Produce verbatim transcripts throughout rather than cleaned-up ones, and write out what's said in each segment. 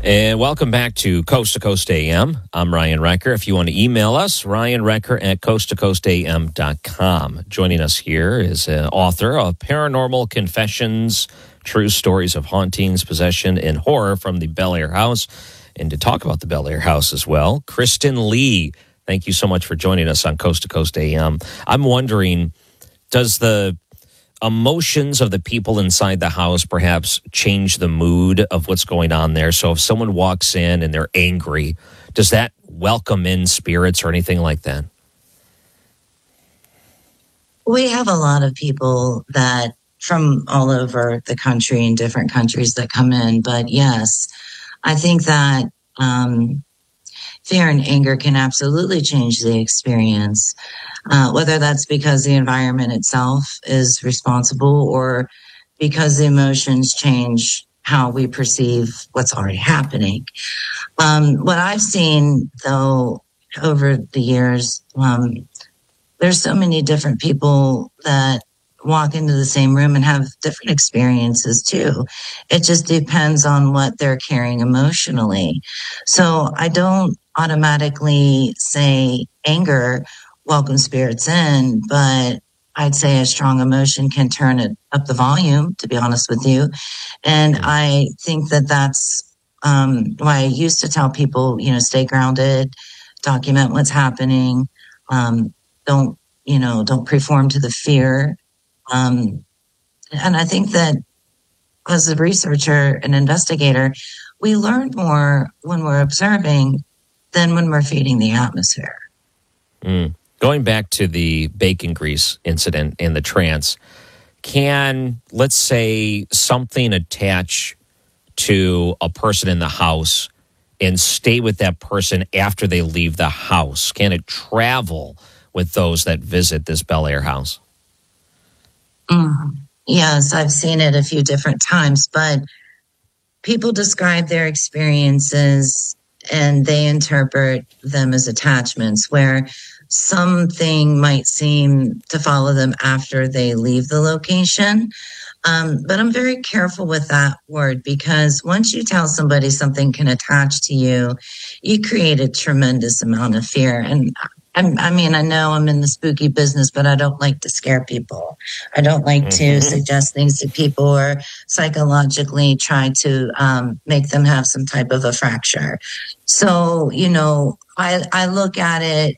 And welcome back to Coast to Coast A M. I'm Ryan Recker. If you want to email us, Ryan Recker at coast to coast a m dot com. Joining us here is an author of Paranormal Confessions, True Stories of Hauntings, Possession, and Horror from the Bel Air House. And to talk about the Bel Air House as well, Kristen Lee. Thank you so much for joining us on Coast to Coast A M. I'm wondering, does the emotions of the people inside the house perhaps change the mood of what's going on there? So if someone walks in and they're angry, does that welcome in spirits or anything like that? We have a lot of people that from all over the country and different countries that come in. But yes, I think that um, fear and anger can absolutely change the experience. Uh, whether that's because the environment itself is responsible or because the emotions change how we perceive what's already happening. Um, what I've seen, though, over the years, um, there's so many different people that walk into the same room and have different experiences, too. It just depends on what they're carrying emotionally. So I don't automatically say anger welcome spirits in, but I'd say a strong emotion can turn it up the volume, to be honest with you. And I think that that's um, why I used to tell people, you know, stay grounded, document what's happening, um, don't, you know, don't perform to the fear. Um, and I think that as a researcher and investigator, we learn more when we're observing than when we're feeding the atmosphere. Mm. Going back to the bacon grease incident in the trance, can, let's say, something attach to a person in the house and stay with that person after they leave the house? Can it travel with those that visit this Bel Air house? Mm. Yes, I've seen it a few different times, but people describe their experiences and they interpret them as attachments, where something might seem to follow them after they leave the location. Um, but I'm very careful with that word, because once you tell somebody something can attach to you, you create a tremendous amount of fear. And I'm, I mean, I know I'm in the spooky business, but I don't like to scare people. I don't like mm-hmm. to suggest things to people or psychologically try to um, make them have some type of a fracture. So, you know, I, I look at it,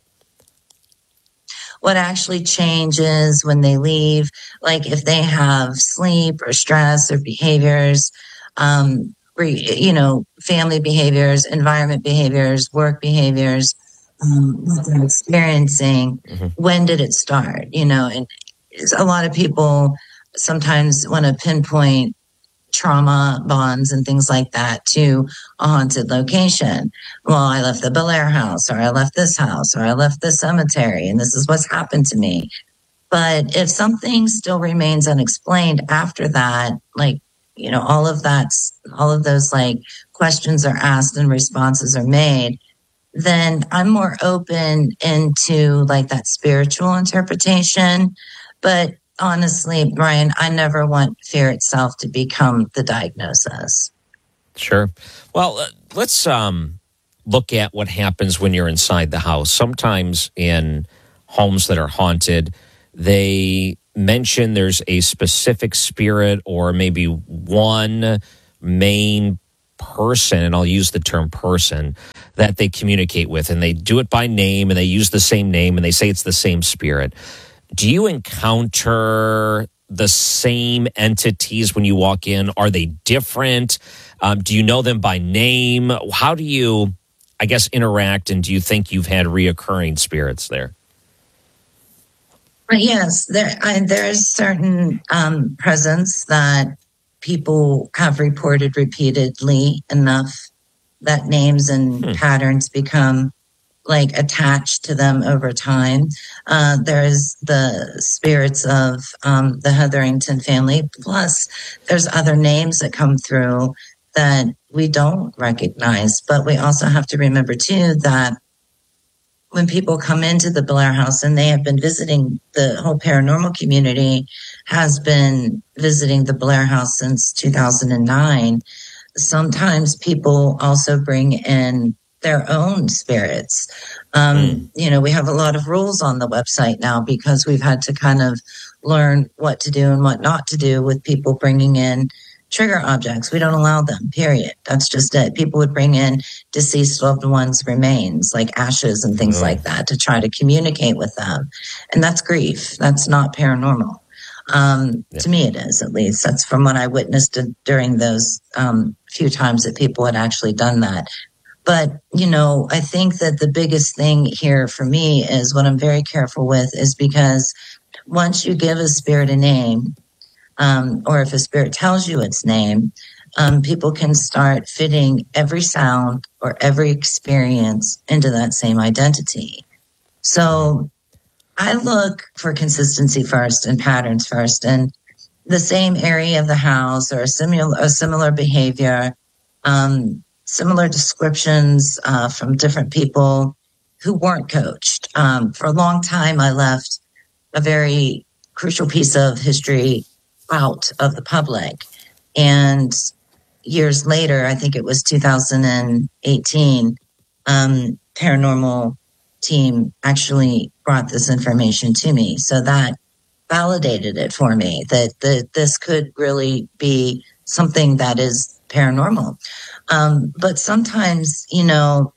what actually changes when they leave, like if they have sleep or stress or behaviors, um, you know, family behaviors, environment behaviors, work behaviors, um, what they're experiencing, mm-hmm. when did it start? You know, and a lot of people sometimes want to pinpoint trauma bonds and things like that to a haunted location. Well, I left the Bel Air house, or I left this house, or I left this cemetery, and this is what's happened to me. But if something still remains unexplained after that, like, you know, all of that's, all of those like questions are asked and responses are made, then I'm more open into like that spiritual interpretation. But honestly, Brian, I never want fear itself to become the diagnosis. Sure. Well, uh, let's um, look at what happens when you're inside the house. Sometimes in homes that are haunted, they mention there's a specific spirit or maybe one main person, and I'll use the term person, that they communicate with, and they do it by name, and they use the same name, and they say it's the same spirit. Do you encounter the same entities when you walk in? Are they different? Um, do you know them by name? How do you, I guess, interact, and do you think you've had reoccurring spirits there? Yes, there I, there is certain um, presence that people have reported repeatedly enough that names and hmm. patterns become like attached to them over time. Uh, there's the spirits of um, the Hetherington family. Plus, there's other names that come through that we don't recognize. But we also have to remember, too, that when people come into the Bel Air house, and they have been visiting, the whole paranormal community has been visiting the Bel Air house since two thousand nine, sometimes people also bring in their own spirits. Um, mm. You know, we have a lot of rules on the website now because we've had to kind of learn what to do and what not to do with people bringing in trigger objects. We don't allow them, period. That's just it. People would bring in deceased loved ones' remains, like ashes and things oh. like that, to try to communicate with them. And that's grief. That's not paranormal. Um, yeah. To me, it is, at least. That's from what I witnessed during those um, few times that people had actually done that. But, you know, I think that the biggest thing here for me is what I'm very careful with is because once you give a spirit a name, um, or if a spirit tells you its name, um, people can start fitting every sound or every experience into that same identity. So I look for consistency first and patterns first, and the same area of the house or a similar, a similar behavior, um, similar descriptions uh, from different people who weren't coached. Um, for a long time, I left a very crucial piece of history out of the public. And years later, I think it was two thousand eighteen, um, paranormal team actually brought this information to me. So that validated it for me that, that this could really be something that is paranormal. Um, but sometimes, you know,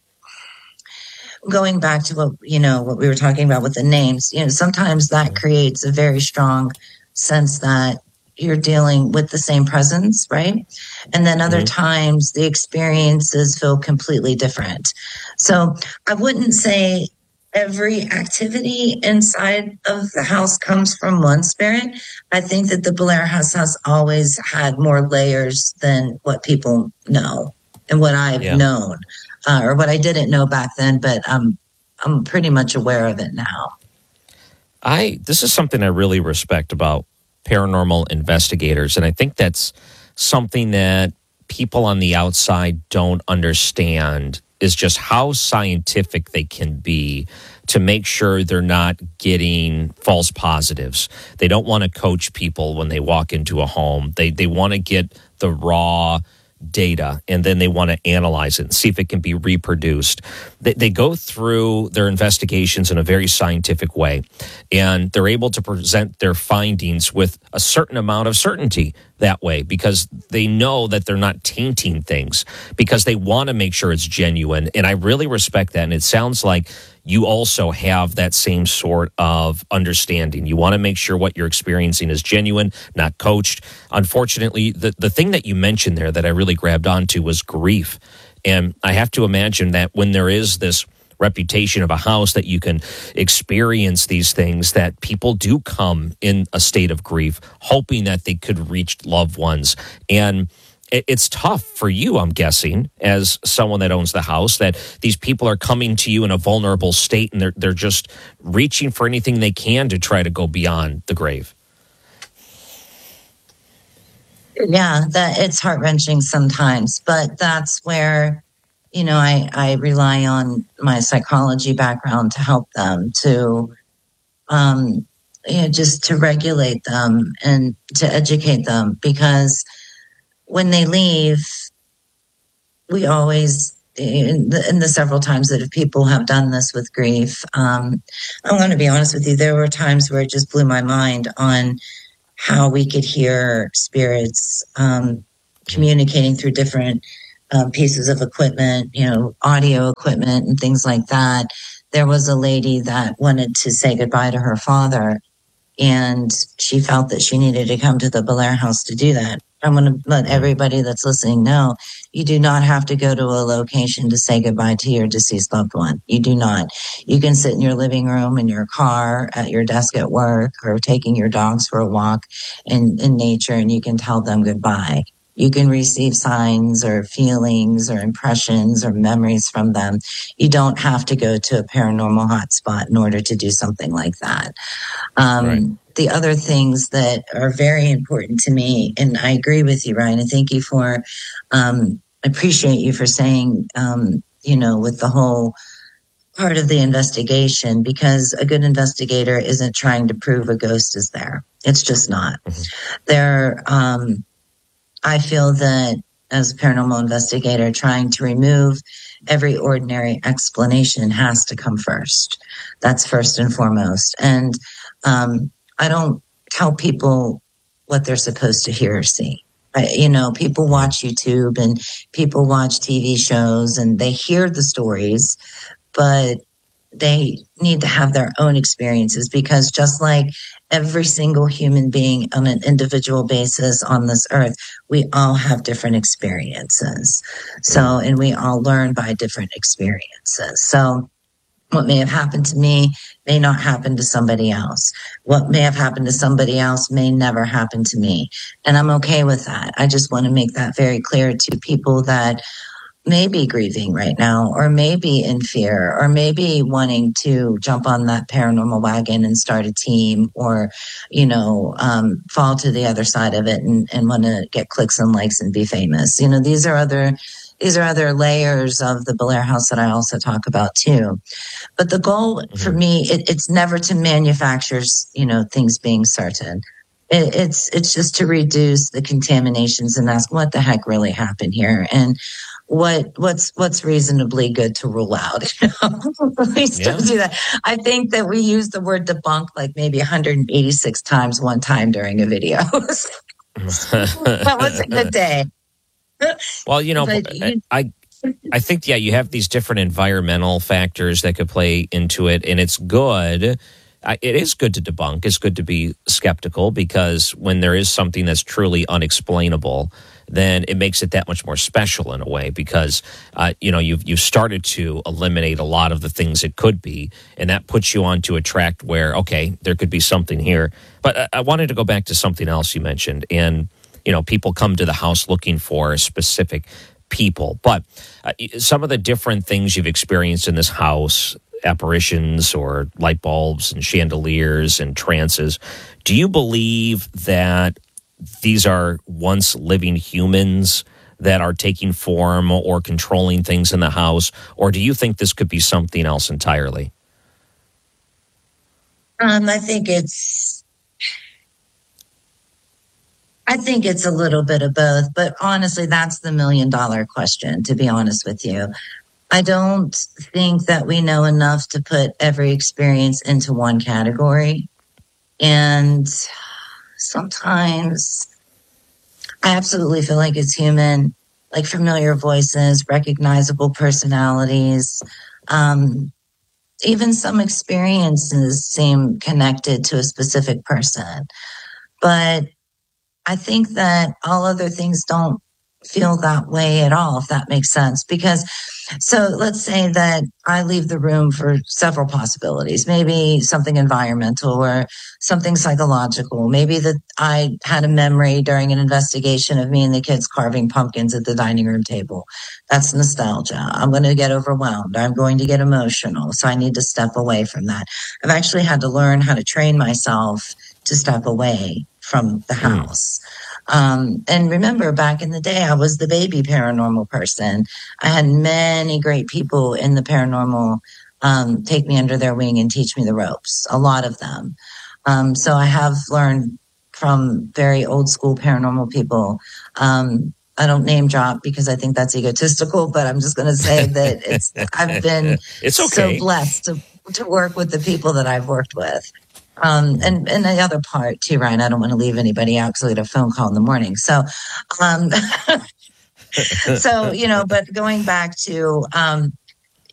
going back to what, you know, what we were talking about with the names, you know, sometimes that creates a very strong sense that you're dealing with the same presence, right? And then other mm-hmm. times the experiences feel completely different. So I wouldn't say every activity inside of the house comes from one spirit. I think that the Belair house has always had more layers than what people know and what I've yeah. known, uh, or what I didn't know back then, but I'm, I'm pretty much aware of it now. I, this is something I really respect about paranormal investigators, and I think that's something that people on the outside don't understand is just how scientific they can be to make sure they're not getting false positives. They don't want to coach people when they walk into a home. They they want to get the raw data, and then they want to analyze it and see if it can be reproduced. They, they go through their investigations in a very scientific way, and they're able to present their findings with a certain amount of certainty that way because they know that they're not tainting things, because they want to make sure it's genuine. And I really respect that, and it sounds like you also have that same sort of understanding. You want to make sure what you're experiencing is genuine, not coached. Unfortunately, the, the thing that you mentioned there that I really grabbed onto was grief. And I have to imagine that when there is this reputation of a house that you can experience these things, that people do come in a state of grief, hoping that they could reach loved ones. And it's tough for you, I'm guessing, as someone that owns the house, that these people are coming to you in a vulnerable state and they're they're just reaching for anything they can to try to go beyond the grave. Yeah, that it's heart-wrenching sometimes, but that's where, you know, I, I rely on my psychology background to help them to, um, you know, just to regulate them and to educate them, because when they leave, we always, in the, in the several times that people have done this with grief, um, I'm going to be honest with you, there were times where it just blew my mind on how we could hear spirits um, communicating through different um, pieces of equipment, you know, audio equipment and things like that. There was a lady that wanted to say goodbye to her father, and she felt that she needed to come to the Belair house to do that. I'm going to let everybody that's listening know you do not have to go to a location to say goodbye to your deceased loved one. You do not. You can sit in your living room, in your car, at your desk at work, or taking your dogs for a walk in, in nature, and you can tell them goodbye. You can receive signs or feelings or impressions or memories from them. You don't have to go to a paranormal hotspot in order to do something like that. Um, right. The other things that are very important to me, and I agree with you, Ryan, and thank you for, um, appreciate you for saying, um, you know, with the whole part of the investigation, because a good investigator isn't trying to prove a ghost is there. It's just not. Mm-hmm. There, um, I feel that as a paranormal investigator, trying to remove every ordinary explanation has to come first. That's first and foremost. And um, I don't tell people what they're supposed to hear or see. I, you know, people watch YouTube and people watch T V shows and they hear the stories, but they need to have their own experiences, because just like every single human being on an individual basis on this earth, we all have different experiences. So, and we all learn by different experiences. So what may have happened to me may not happen to somebody else. What may have happened to somebody else may never happen to me. And I'm okay with that. I just want to make that very clear to people that may be grieving right now, or maybe in fear, or maybe wanting to jump on that paranormal wagon and start a team, or, you know, um, fall to the other side of it and, and want to get clicks and likes and be famous. You know, these are other, these are other layers of the Belair House that I also talk about too. But the goal mm-hmm. for me, it, it's never to manufacture, you know, things being certain. It, it's, it's just to reduce the contaminations and ask what the heck really happened here. And what what's what's reasonably good to rule out. You know? We still yeah. do that. I think that we use the word debunk like maybe one hundred eighty-six times one time during a video. That was a good day. Well, you know, but, I, I I think yeah, you have these different environmental factors that could play into it, and it's good. It is good to debunk. It's good to be skeptical, because when there is something that's truly unexplainable, then it makes it that much more special in a way, because, uh, you know, you've, you've started to eliminate a lot of the things it could be, and that puts you onto a track where, okay, there could be something here. But I, I wanted to go back to something else you mentioned, and, you know, people come to the house looking for specific people. But uh, some of the different things you've experienced in this house, apparitions or light bulbs and chandeliers and trances, do you believe that these are once living humans that are taking form or controlling things in the house, or do you think this could be something else entirely? Um, I think it's, I think it's a little bit of both, but honestly, that's the million dollar question, to be honest with you. I don't think that we know enough to put every experience into one category. And sometimes I absolutely feel like it's human, like familiar voices, recognizable personalities. Um, even some experiences seem connected to a specific person. But I think that all other things don't feel that way at all, if that makes sense. Because, so let's say that I leave the room for several possibilities, maybe something environmental or something psychological. Maybe that I had a memory during an investigation of me and the kids carving pumpkins at the dining room table. That's nostalgia. I'm going to get overwhelmed. I'm going to get emotional. So I need to step away from that. I've actually had to learn how to train myself to step away from the house. Um, and remember, back in the day, I was the baby paranormal person. I had many great people in the paranormal um, take me under their wing and teach me the ropes, a lot of them. Um, so I have learned from very old school paranormal people. Um, I don't name drop because I think that's egotistical, but I'm just going to say that it's I've been it's okay. so blessed to, to work with the people that I've worked with. Um, and, and the other part too, Ryan, I don't want to leave anybody out because I get a phone call in the morning. So, um, so, you know, but going back to, um,